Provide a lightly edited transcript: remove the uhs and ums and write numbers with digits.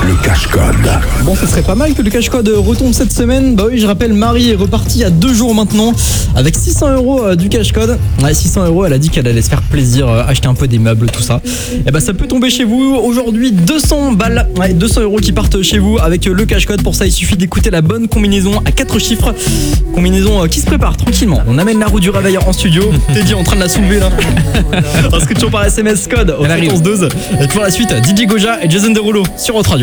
le cache-code. Bon, ce serait pas mal que le cache-code retombe cette semaine. Bah oui, je rappelle, Marie est repartie il y a 2 jours maintenant avec 600 € du cache-code. Ouais, 600 €, elle a dit qu'elle allait se faire plaisir, acheter un peu des meubles, tout ça. Et bah ça peut tomber chez vous. Aujourd'hui, 200 balles, 200 € qui partent chez vous avec le cache-code. Pour ça, il suffit d'écouter la bonne combinaison à 4 chiffres. Combinaison qui se prépare tranquillement. On amène la roue du réveil en studio. Teddy en train de la soulever là. Inscription par SMS code au 11 12. Et pour la suite, DJ Goja et Jason Derulo sur Hot Radio.